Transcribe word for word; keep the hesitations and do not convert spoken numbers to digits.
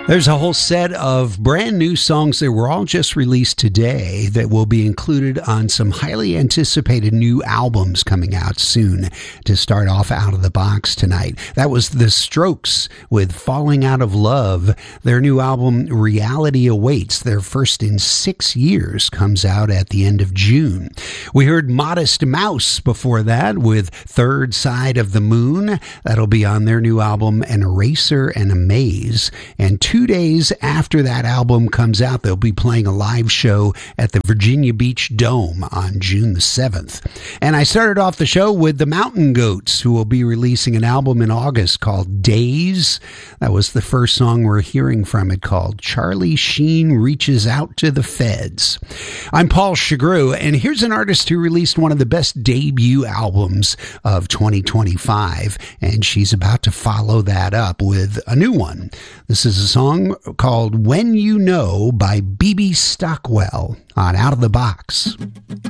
There's a whole set of brand new songs that were all just released today that will be included on some highly anticipated new albums coming out soon to start off Out of the Box tonight. That was The Strokes with Falling Out of Love. Their new album, Reality Awaits, their first in six years, comes out at the end of June. We heard Modest Mouse before that with Third Side of the Moon. That'll be on their new album, An Eraser and a Maze. And two days after that album comes out, they'll be playing a live show at the Virginia Beach Dome on June the seventh. And I started off the show with the Mountain Goats, who will be releasing an album in August called Days. That was the first song we're hearing from it, called Charlie Sheen Reaches Out to the Feds. I'm Paul Chagru, and here's an artist who released one of the best debut albums of twenty twenty-five, and she's about to follow that up with a new one. This is a song called When You Know by B B Stockwell on Out of the Box.